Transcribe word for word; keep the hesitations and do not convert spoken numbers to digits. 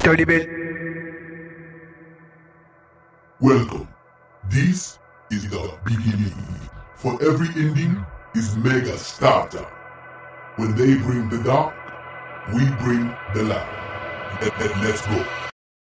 Tony Bell. Welcome. This is the beginning. For every ending is mega starter. When they bring the dark, we bring the light. Let- let- Let's go.